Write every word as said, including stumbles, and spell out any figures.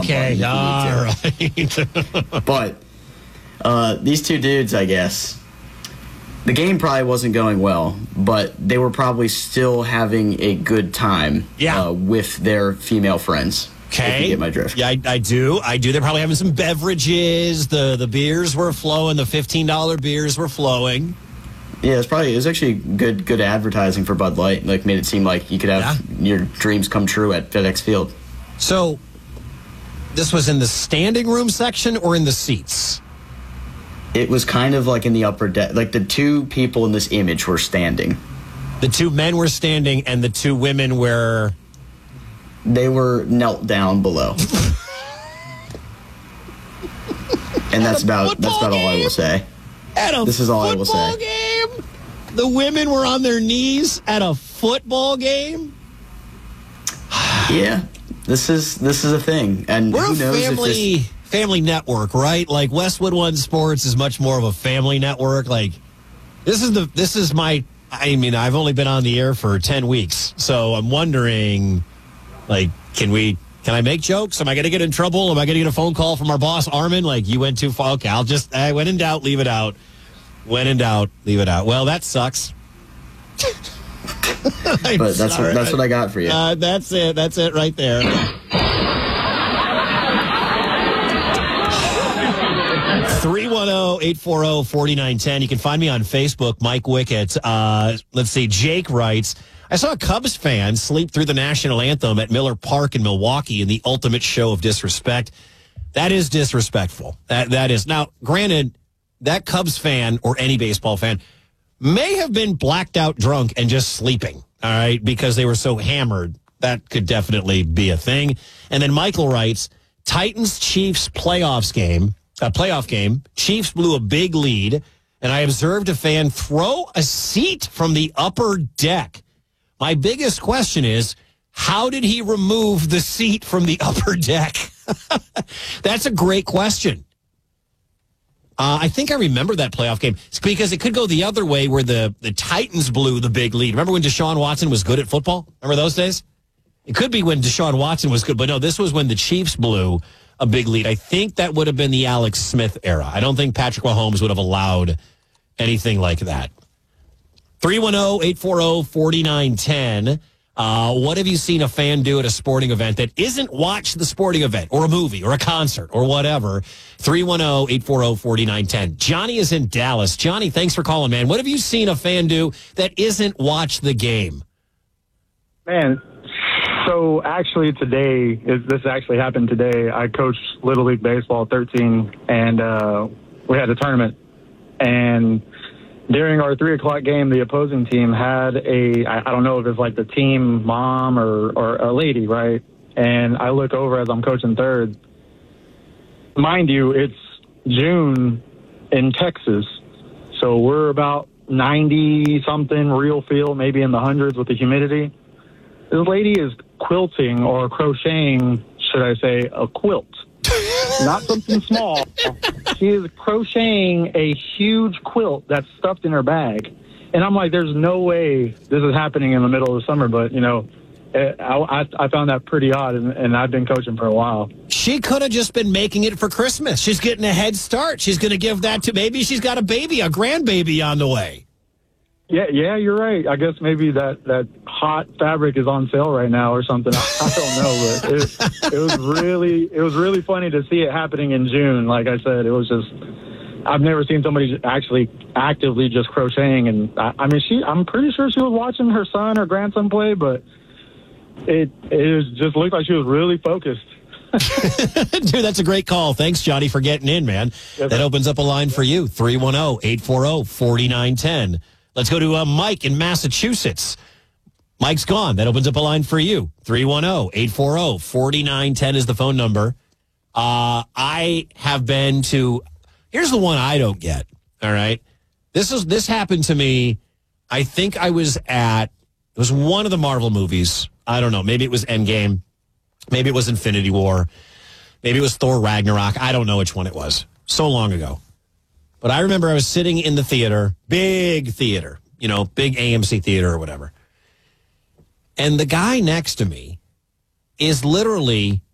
Okay, all right. But uh, these two dudes, I guess, the game probably wasn't going well, but they were probably still having a good time yeah. uh, with their female friends. Okay. If you get my drift. Yeah, I, I do. I do. They're probably having some beverages. The the beers were flowing. The fifteen dollar beers were flowing. Yeah, it's probably it was actually good good advertising for Bud Light. Like made it seem like you could have yeah. your dreams come true at FedEx Field. So, this was in the standing room section or in the seats? It was kind of like in the upper deck. Like the two people in this image were standing. The two men were standing, and the two women were. They were knelt down below. And that's about that's about all I will say. At a this is all I will say. Game? The women were on their knees at a football game? Yeah. This is this is a thing. And we're who a knows family if this... family network, right? Like Westwood One Sports is much more of a family network. Like this is the this is my I mean, I've only been on the air for ten weeks. So I'm wondering like, can we, can I make jokes? Am I going to get in trouble? Am I going to get a phone call from our boss, Armin? Like, you went too far. Okay, I'll just, I went in doubt, leave it out. When in doubt, leave it out. Well, that sucks. But that's what, that's what I got for you. Uh, that's it. That's it right there. three one zero, eight four zero, four nine one zero. You can find me on Facebook, Mike Wickett. Uh, let's see, Jake writes, I saw a Cubs fan sleep through the national anthem at Miller Park in Milwaukee in the ultimate show of disrespect. That is disrespectful. That That is. Now, granted, that Cubs fan or any baseball fan may have been blacked out drunk and just sleeping, all right, because they were so hammered. That could definitely be a thing. And then Michael writes, Titans-Chiefs playoffs game, a playoff game, Chiefs blew a big lead, and I observed a fan throw a seat from the upper deck. My biggest question is, how did he remove the seat from the upper deck? That's a great question. Uh, I think I remember that playoff game because it could go the other way where the, the Titans blew the big lead. Remember when Deshaun Watson was good at football? Remember those days? It could be when Deshaun Watson was good, but no, this was when the Chiefs blew a big lead. I think that would have been the Alex Smith era. I don't think Patrick Mahomes would have allowed anything like that. three one zero, eight four zero, four nine one zero. Uh, what have you seen a fan do at a sporting event that isn't watch the sporting event or a movie or a concert or whatever? three one zero, eight four zero, four nine one zero. Johnny is in Dallas. Johnny, thanks for calling, man. What have you seen a fan do that isn't watch the game? Man, so actually today, this actually happened today. I coached Little League Baseball thirteen, and uh, we had a tournament. And during our three o'clock game, the opposing team had a, I, I don't know if it's like the team mom or, or a lady, right? And I look over as I'm coaching third. Mind you, it's June in Texas, so we're about ninety-something real feel, maybe in the hundreds with the humidity. This lady is quilting or crocheting, should I say, a quilt. Not something small. She is crocheting a huge quilt that's stuffed in her bag. And I'm like, there's no way this is happening in the middle of the summer. But, you know, I, I found that pretty odd, and, and I've been coaching for a while. She could have just been making it for Christmas. She's getting a head start. She's going to give that to, maybe she's got a baby, a grandbaby on the way. Yeah, yeah, you're right. I guess maybe that, that hot fabric is on sale right now or something. I, I don't know, but it, it was really it was really funny to see it happening in June. Like I said, it was just I've never seen somebody actually actively just crocheting. And I, I mean, she I'm pretty sure she was watching her son or grandson play, but it it was, just looked like she was really focused. Dude, that's a great call. Thanks, Johnny, for getting in, man. Yes, that opens up a line for you. three one zero, eight four zero, four nine one zero. Let's go to uh, Mike in Massachusetts. Mike's gone. That opens up a line for you. three one zero, eight four zero, four nine one zero is the phone number. Uh, I have been to, here's the one I don't get, all right? This is this happened to me, I think I was at, it was one of the Marvel movies. I don't know. Maybe it was Endgame. Maybe it was Infinity War. Maybe it was Thor Ragnarok. I don't know which one it was. So long ago. But I remember I was sitting in the theater, big theater, you know, big A M C theater or whatever. And the guy next to me is literally